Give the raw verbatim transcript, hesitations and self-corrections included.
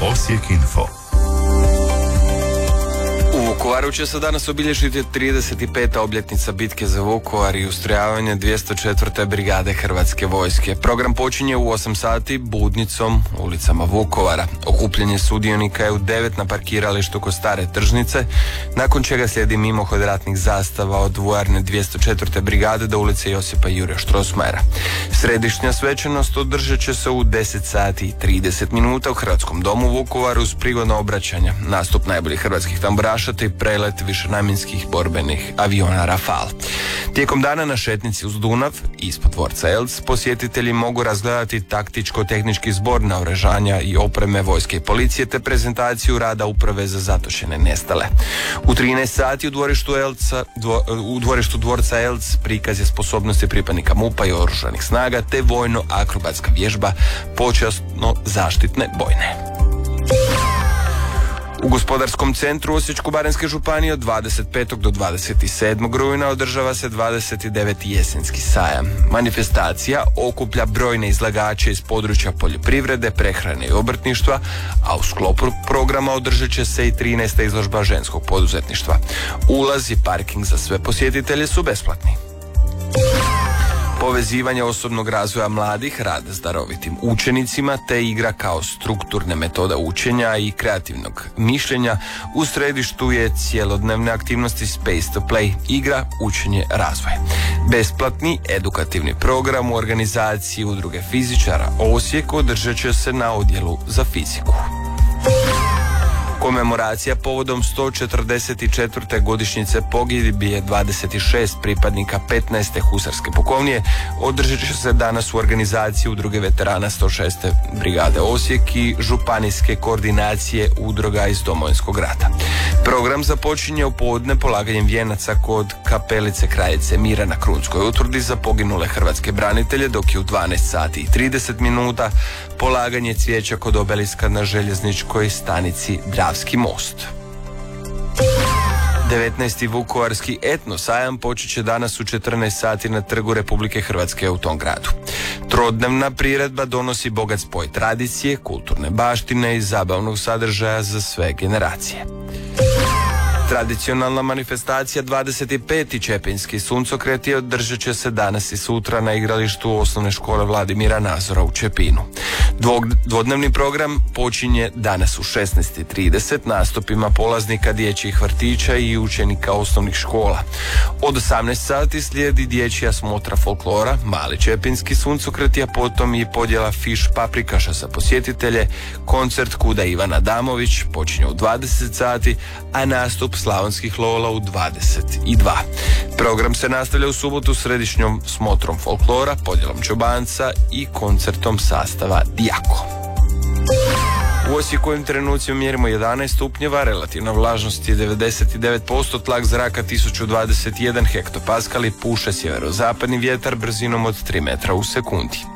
Osijek Info. U Vukovaru će se danas obilježiti trideset peta obljetnica bitke za Vukovar i ustrojavanje dvjesto četvrte brigade Hrvatske vojske. Program počinje u osam sati budnicom ulicama Vukovara. Okupljanje sudionika je u devet na parkiralištu kod Stare tržnice, nakon čega slijedi mimohod ratnih zastava od vojarne dvjesto četvrte brigade do ulice Josipa Jurja Strossmayera. Središnja svečanost održat će se u deset sati i trideset minuta u Hrvatskom domu u Vukovaru uz prigodna obraćanja, nastup najboljih hrvatskih tamburaša te prelet višenamjenskih borbenih aviona Rafale. Tijekom dana na šetnici uz Dunav, ispod dvorca Eltz, posjetitelji mogu razgledati taktičko-tehnički zbor naoružanja i opreme vojske i policije te prezentaciju rada uprave za zatočene nestale. U trinaest sati u dvorištu, Eltza, dvo, u dvorištu dvorca Eltz prikaz je sposobnosti pripadnika MUP-a i oružanih snaga te vojno-akrobatska vježba počasno zaštitne bojne. U Gospodarskom centru Osječko-baranjske županije od dvadeset petog do dvadeset sedmog rujna održava se dvadeset deveti jesenski sajam. Manifestacija okuplja brojne izlagače iz područja poljoprivrede, prehrane i obrtništva, a u sklopu programa održat će se i trinaesta izložba ženskog poduzetništva. Ulaz i parking za sve posjetitelje su besplatni. Povezivanje osobnog razvoja mladih, rad s darovitim učenicima te igra kao strukturne metoda učenja i kreativnog mišljenja u središtu je cjelodnevne aktivnosti Space to Play, igra, učenje, razvoj. Besplatni edukativni program u organizaciji Udruge fizičara Osijek održat će se na odjelu za fiziku. Komemoracija povodom sto četrdeset četvrte godišnjice pogibije dvadeset šest pripadnika petnaeste husarske pukovnije održat će se danas u organizaciji Udruge veterana sto šeste brigade Osijek i županijske koordinacije udruga iz Domovinskog rata. Program započinje u podne polaganjem vijenaca kod kapelice Kraljice Mira na Krunskoj utvrdi za poginule hrvatske branitelje, dok je u dvanaest sati i trideset minuta polaganje cvijeća kod obeliska na željezničkoj stanici Dravski most. devetnaesti Vukovarski etno sajam počet će danas u četrnaest sati na Trgu Republike Hrvatske u tom gradu. Trodnevna priredba donosi bogat spoj tradicije, kulturne baštine i zabavnog sadržaja za sve generacije. Tradicionalna manifestacija dvadeset peti Čepinski suncokret održat će se danas i sutra na igralištu osnovne škole Vladimira Nazora u Čepinu. Dvog, dvodnevni program počinje danas u šesnaest i trideset nastupima polaznika dječjih vrtića i učenika osnovnih škola. Od osamnaest sati slijedi dječja smotra folklora, mali Čepinski suncokret, a potom i podjela fiš paprikaša za posjetitelje, koncert Kuda Ivana Damović počinje u dvadeset sati, a nastup Slavonskih lola u dvadeset dva. Program se nastavlja u subotu središnjom smotrom folklora, podjelom čobanca i koncertom sastava Dijako. U Osijeku ovim trenucima mjerimo jedanaest stupnjeva, relativna vlažnost je devedeset devet posto, tlak zraka tisuću dvadeset jedan hektopaskali, puše sjeverozapadni vjetar brzinom od tri metra u sekundi.